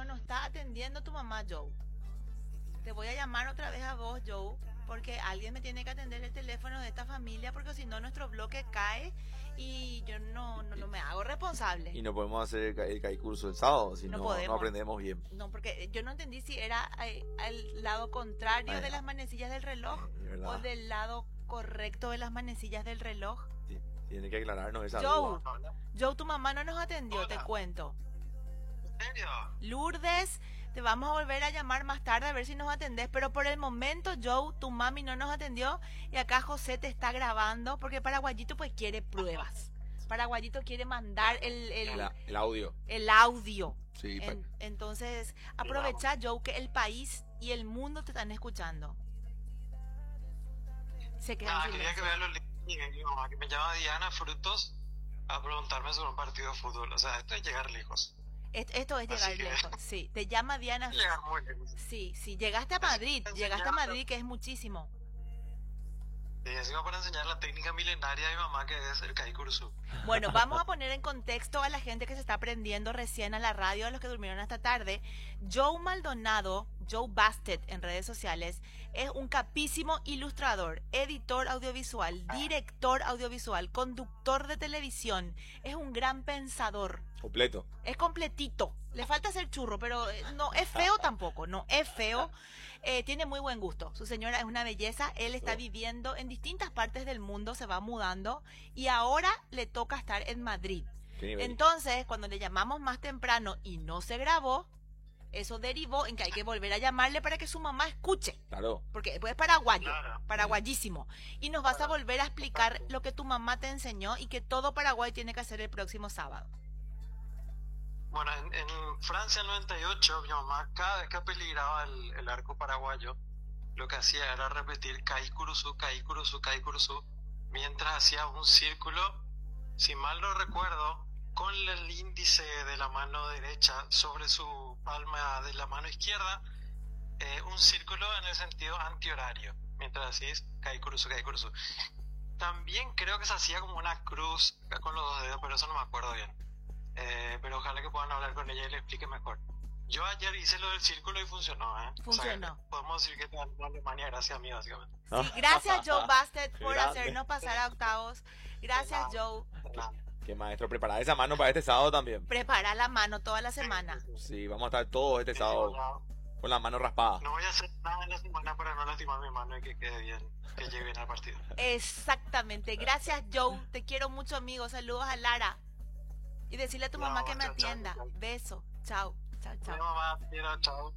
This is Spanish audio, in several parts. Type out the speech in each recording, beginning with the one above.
no nos está atendiendo tu mamá, Joe. Te voy a llamar otra vez a vos, Joe, porque alguien me tiene que atender el teléfono de esta familia, porque si no nuestro bloque cae y yo no me hago responsable. Y no podemos hacer el CAI curso el sábado, si No no podemos. aprendemos bien. No, porque yo no entendí si era al lado contrario de las manecillas del reloj ¿verdad? o del lado correcto de las manecillas del reloj. Tiene que aclararnos esa Joe, duda. Joe, tu mamá no nos atendió, Hola. te cuento. ¿En serio? Lourdes, te vamos a volver a llamar más tarde a ver si nos atendés, pero por el momento, Joe, tu mami no nos atendió y acá José te está grabando porque Paraguayito pues quiere pruebas. Paraguayito quiere mandar El audio. el audio. Sí, Entonces, aprovecha, Joe, que el país y el mundo te están escuchando. Se quedan en Quería que silencio. vean los links de mi mamá, que me llama Diana Frutos a preguntarme sobre un partido de fútbol. O sea, esto es llegar lejos. Esto es llegar Así que- lejos. Sí, te llama Diana. Llegar muy lejos. Sí, llegaste a Madrid, que es muchísimo. Y encima para enseñar la técnica milenaria de mi mamá, que es el Kaikursu. Bueno, vamos a poner en contexto a la gente que se está prendiendo recién a la radio, a los que durmieron hasta tarde. Joe Maldonado, Joe Bastet en redes sociales, es un capísimo ilustrador, editor audiovisual, director audiovisual, conductor de televisión. Es un gran pensador. completo. Es completito. Le falta ser churro, pero no es feo tampoco. No es feo. Tiene muy buen gusto. Su señora es una belleza. Él está viviendo en distintas partes del mundo, se va mudando y ahora le toca estar en Madrid. ¿Qué nivel? Entonces, cuando le llamamos más temprano y no se grabó, eso derivó en que hay que volver a llamarle para que su mamá escuche. Claro. Porque es paraguayo, Claro. paraguayísimo. Y nos vas a volver a explicar lo que tu mamá te enseñó y que todo Paraguay tiene que hacer el próximo sábado. Bueno, en Francia en 98, mi mamá cada vez que apeligraba el arco paraguayo, lo que hacía era repetir Kaikursu, Kaikursu, Kaikursu, mientras hacía un círculo, si mal no recuerdo, con el índice de la mano derecha sobre su palma de la mano izquierda, un círculo en el sentido antihorario, mientras hacías Kaikursu, Kaikursu. También creo que se hacía como una cruz con los dos dedos, pero eso no me acuerdo bien. Pero ojalá que puedan hablar con ella y le explique mejor. Yo ayer hice lo del círculo y funcionó, ¿eh? Funcionó. O sea, podemos decir que te ganó Alemania gracias a mí, básicamente. Sí, gracias Joe Bastet por Grande. hacernos pasar a octavos. Gracias Joe. Qué maestro, preparar esa mano para este sábado también. Prepara la mano toda la semana. Sí, vamos a estar todos este sábado con la mano raspada. No voy a hacer nada en la semana para no lastimar mi mano y que quede bien, que llegue bien al partido. Exactamente. Gracias Joe. Te quiero mucho, amigo. Saludos a Lara. Y decirle a tu mamá que me chao, chao, atienda. chao. Beso. Chao. Chao, Mi chao. mamá, quiero, chao.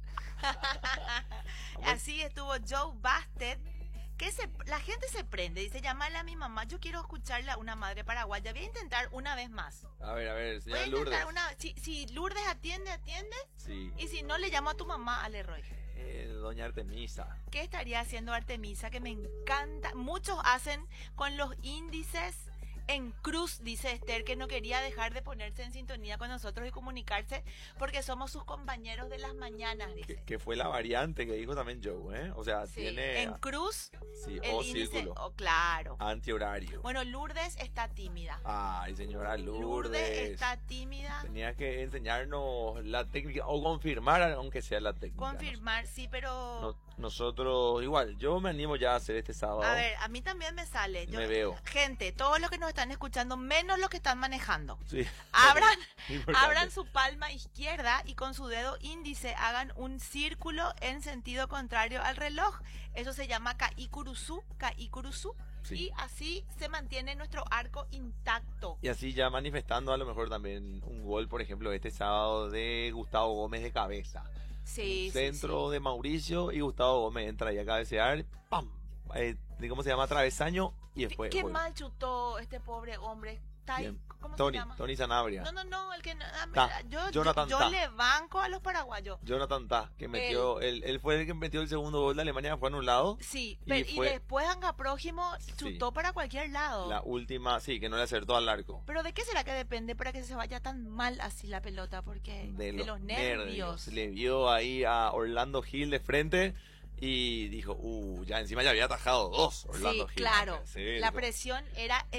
Así estuvo Joe Bastet. La gente se prende. Dice, llámale a mi mamá. Yo quiero escucharle a una madre paraguaya. Voy a intentar una vez más. A ver, Voy a señora intentar Lourdes. Si Lourdes atiende. Sí. Y si no, le llamo a tu mamá, Ale Roy. Doña Artemisa. ¿Qué estaría haciendo Artemisa? Que me encanta. Muchos hacen con los índices en cruz, dice Esther, que no quería dejar de ponerse en sintonía con nosotros y comunicarse porque somos sus compañeros de las mañanas, dice. Que fue la variante que dijo también Joe, ¿eh? O sea, Sí, tiene... en cruz, Sí, el o índice, círculo. claro. Antihorario. Bueno, Lourdes está tímida. Ay, señora Lourdes Lourdes. está tímida. Tenía que enseñarnos la técnica o confirmar, aunque sea la técnica. Confirmar, sí, pero... Nosotros, igual, yo me animo ya a hacer este sábado. A ver, a mí también me sale. Me veo. Gente, todos los que nos están escuchando, menos los que están manejando. Sí. Importante. Abran su palma izquierda y con su dedo índice hagan un círculo en sentido contrario al reloj. Eso se llama Kaikurusú. Sí. Y así se mantiene nuestro arco intacto. Y así ya manifestando a lo mejor también un gol, por ejemplo, este sábado de Gustavo Gómez de cabeza. Sí, Centro de Mauricio y Gustavo Gómez entra ahí a cabecear. ¡Pam! ¿Cómo se llama? Travesaño y después. Qué gol. mal chutó este pobre hombre. Bien. ¿Cómo Tony, se llama? Tony Sanabria. No, el que... Jonathan yo Ta. le banco a los paraguayos. Jonathan Ta, que metió, él fue el que metió el segundo gol de Alemania, fue anulado. Sí, Y y fue- después Anga Prójimo chutó para cualquier lado. La última, sí, que no le acertó al arco. Pero ¿de qué será que depende para que se vaya tan mal así la pelota? Porque De los nervios. Le vio ahí a Orlando Gil de frente y dijo, ya encima ya había atajado dos Orlando Sí, Gil. claro. Sí, La dijo, presión era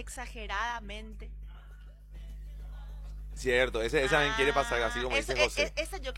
exageradamente. cierto, ese también quiere pasar así como dice José. Esa yo